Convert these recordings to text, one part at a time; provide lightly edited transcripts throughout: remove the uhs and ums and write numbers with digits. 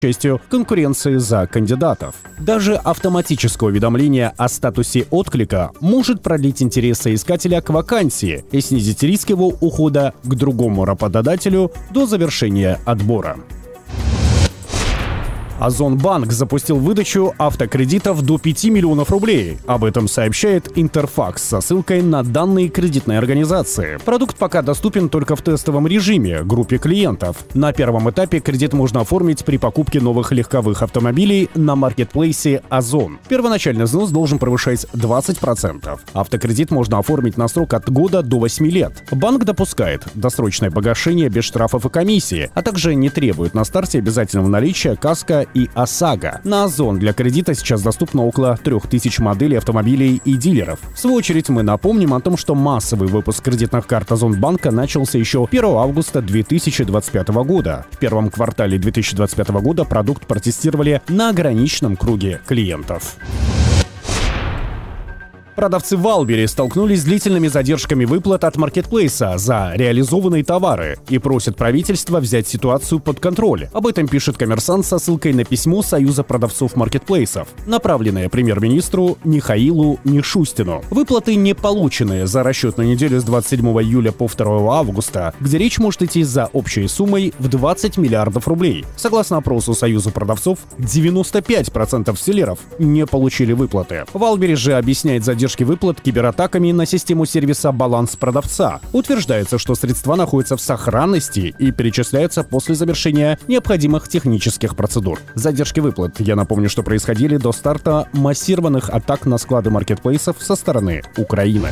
частью конкуренции за кандидатов. Даже автоматическое уведомление о статусе отклика может продлить интерес соискателя к вакансии и снизить риск его ухода к другому работодателю до завершения отбора. Озонбанк запустил выдачу автокредитов до 5 миллионов рублей. Об этом сообщает Интерфакс со ссылкой на данные кредитной организации. Продукт пока доступен только в тестовом режиме, группе клиентов. На первом этапе кредит можно оформить при покупке новых легковых автомобилей на маркетплейсе Озон. Первоначальный взнос должен превышать 20%. Автокредит можно оформить на срок от года до 8 лет. Банк допускает досрочное погашение без штрафов и комиссии, а также не требует на старте обязательного наличия каска и ОСАГО. На Озон для кредита сейчас доступно около 3000 моделей автомобилей и дилеров. В свою очередь мы напомним о том, что массовый выпуск кредитных карт Озонбанка начался еще 1 августа 2025 года. В первом квартале 2025 года продукт протестировали на ограниченном круге клиентов. Продавцы Валбери столкнулись с длительными задержками выплат от маркетплейса за реализованные товары и просят правительство взять ситуацию под контроль. Об этом пишет «Коммерсант» со ссылкой на письмо Союза продавцов маркетплейсов, направленное премьер-министру Михаилу Мишустину. Выплаты не полученные за расчетную неделю с 27 июля по 2 августа, где речь может идти за общей суммой в 20 миллиардов рублей. Согласно опросу Союза продавцов, 95% селлеров не получили выплаты. Валбери же объясняет задержки выплат кибератаками на систему сервиса «Баланс продавца». Утверждается, что средства находятся в сохранности и перечисляются после завершения необходимых технических процедур. Задержки выплат, я напомню, что происходили до старта массированных атак на склады маркетплейсов со стороны Украины.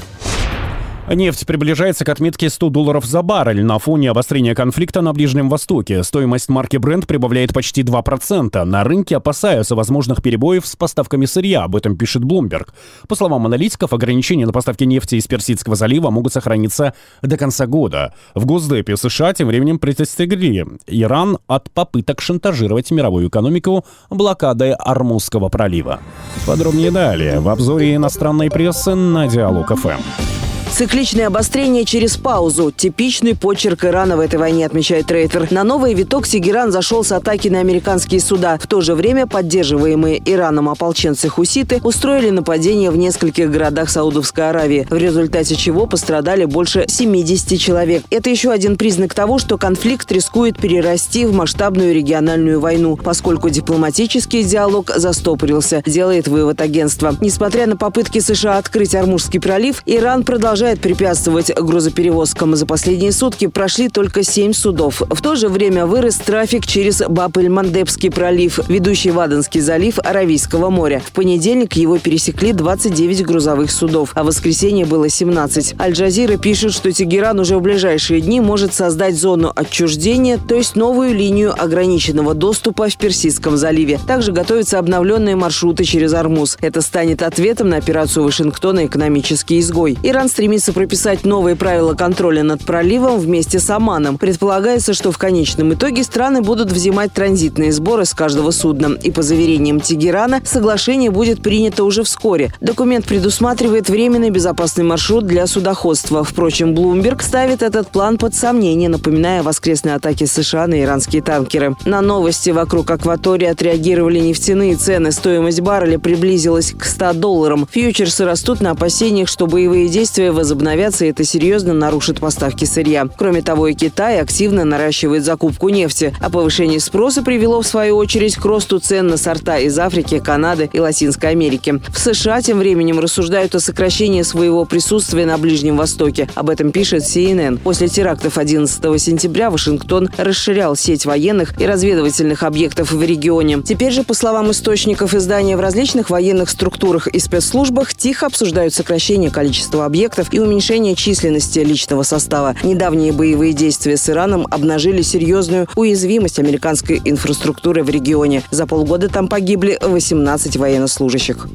Нефть приближается к отметке $100 за баррель на фоне обострения конфликта на Ближнем Востоке. Стоимость марки Brent прибавляет почти 2%. На рынке опасаются возможных перебоев с поставками сырья, об этом пишет Bloomberg. По словам аналитиков, ограничения на поставки нефти из Персидского залива могут сохраниться до конца года. В Госдепе США тем временем предостерегли Иран от попыток шантажировать мировую экономику блокадой Ормузского пролива. Подробнее далее в обзоре иностранной прессы на Диалог ФМ. Цикличное обострение через паузу. Типичный почерк Ирана в этой войне, отмечает Рейтер. На новый виток Тегеран зашел с атаки на американские суда. В то же время поддерживаемые Ираном ополченцы-хуситы устроили нападение в нескольких городах Саудовской Аравии, в результате чего пострадали больше 70 человек. Это еще один признак того, что конфликт рискует перерасти в масштабную региональную войну, поскольку дипломатический диалог застопорился, делает вывод агентства. Несмотря на попытки США открыть Ормузский пролив, Иран продолжает препятствовать грузоперевозкам. За последние сутки прошли только 7 судов. В то же время вырос трафик через Баб-эль-Мандебский пролив, ведущий в Аденский залив Аравийского моря. В понедельник его пересекли 29 грузовых судов, а в воскресенье было 17. Аль-Джазира пишет, что Тегеран уже в ближайшие дни может создать зону отчуждения, то есть новую линию ограниченного доступа в Персидском заливе. Также готовятся обновленные маршруты через Ормуз. Это станет ответом на операцию Вашингтона «Экономический изгой». Иран стремится прописать новые правила контроля над проливом вместе с Оманом. Предполагается, что в конечном итоге страны будут взимать транзитные сборы с каждого судна. И по заверениям Тегерана, соглашение будет принято уже вскоре. Документ предусматривает временный безопасный маршрут для судоходства. Впрочем, Bloomberg ставит этот план под сомнение, напоминая о воскресной атаке США на иранские танкеры. На новости вокруг акватории отреагировали нефтяные цены. Стоимость барреля приблизилась к $100. Фьючерсы растут на опасениях, что боевые действия возобновятся, и это серьезно нарушит поставки сырья. Кроме того, и Китай активно наращивает закупку нефти. А повышение спроса привело, в свою очередь, к росту цен на сорта из Африки, Канады и Латинской Америки. В США тем временем рассуждают о сокращении своего присутствия на Ближнем Востоке. Об этом пишет CNN. После терактов 11 сентября Вашингтон расширял сеть военных и разведывательных объектов в регионе. Теперь же, по словам источников издания, в различных военных структурах и спецслужбах тихо обсуждают сокращение количества объектов и уменьшение численности личного состава. Недавние боевые действия с Ираном обнажили серьезную уязвимость американской инфраструктуры в регионе. За полгода там погибли 18 военнослужащих.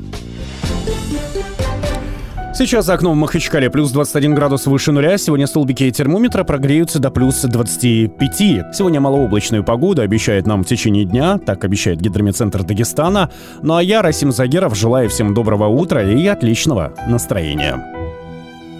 Сейчас за окном в Махачкале плюс 21 градус выше нуля. Сегодня столбики термометра прогреются до плюс 25. Сегодня малооблачную погоду обещает нам в течение дня. Так обещает Гидрометцентр Дагестана. Ну а я, Расим Загеров, желаю всем доброго утра и отличного настроения.